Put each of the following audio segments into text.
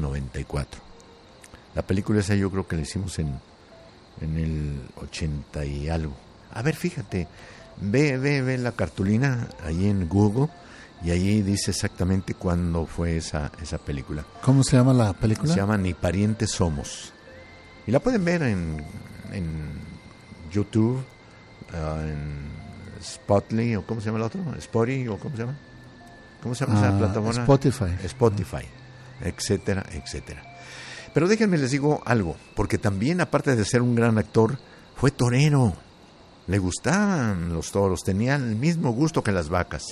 1994. La película esa yo creo que la hicimos en el 80 y algo. A ver, fíjate, ve la cartulina ahí en Google y allí dice exactamente cuándo fue esa película. ¿Cómo se llama la película? Se llama Ni parientes somos. Y la pueden ver en YouTube, en Spotly, o ¿cómo se llama el otro? Spotify, o ¿cómo se llama? ¿Cómo se llama esa plataforma? Spotify, etcétera, etcétera. Pero déjenme les digo algo, porque también, aparte de ser un gran actor, fue torero. Le gustaban los toros, tenía el mismo gusto que las vacas.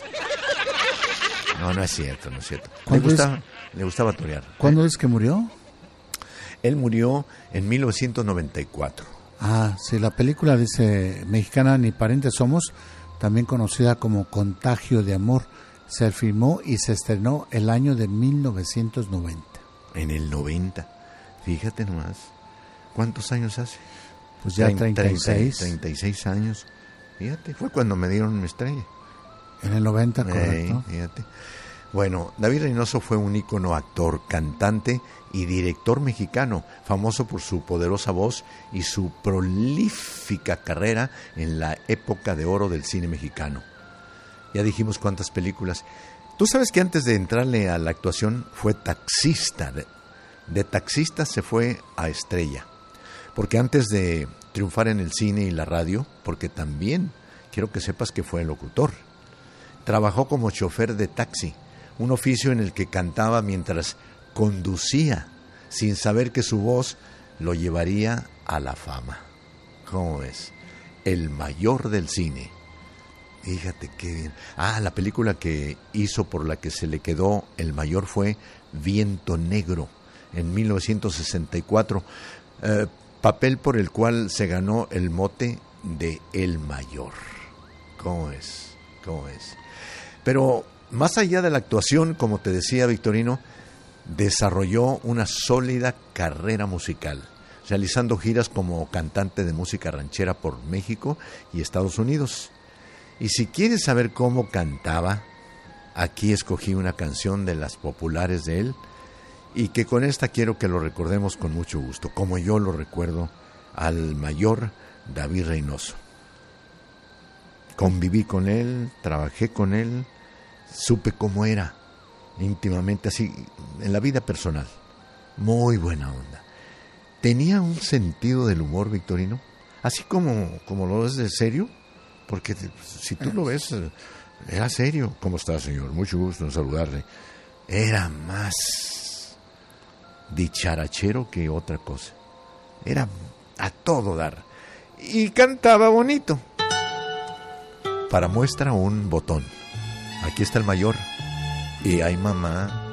No es cierto, no es cierto. Le gustaba torear. ¿Cuándo es que murió? Él murió en 1994. Sí, la película dice mexicana Ni parientes somos, también conocida como Contagio de amor, se filmó y se estrenó el año de 1990. En el 90, fíjate nomás. ¿Cuántos años hace? Pues ya 36. 36 años. Fíjate, fue cuando me dieron mi estrella. En el 90, correcto. Fíjate. Bueno, David Reynoso fue un ícono actor, cantante y director mexicano, famoso por su poderosa voz y su prolífica carrera en la época de oro del cine mexicano. Ya dijimos cuántas películas. Tú sabes que antes de entrarle a la actuación fue taxista. De taxista se fue a estrella. Porque antes de triunfar en el cine y la radio, porque también quiero que sepas que fue locutor, trabajó como chofer de taxi, un oficio en el que cantaba mientras conducía, sin saber que su voz lo llevaría a la fama. ¿Cómo ves? El mayor del cine. Fíjate qué bien. La película que hizo por la que se le quedó el mayor fue Viento Negro, en 1964, papel por el cual se ganó el mote de El Mayor. ¿Cómo es? Pero más allá de la actuación, como te decía Victorino, desarrolló una sólida carrera musical, realizando giras como cantante de música ranchera por México y Estados Unidos. Y si quieres saber cómo cantaba, aquí escogí una canción de las populares de él, y que con esta quiero que lo recordemos con mucho gusto, como yo lo recuerdo al mayor David Reynoso. Conviví con él, trabajé con él, supe cómo era íntimamente, así en la vida personal. Muy buena onda. Tenía un sentido del humor, Victorino, así como lo es de serio, porque si tú lo ves, era serio. ¿Cómo está, señor? Mucho gusto en saludarle. Era más dicharachero que otra cosa. Era a todo dar. Y cantaba bonito. Para muestra un botón. Aquí está el mayor. Y ay, mamá,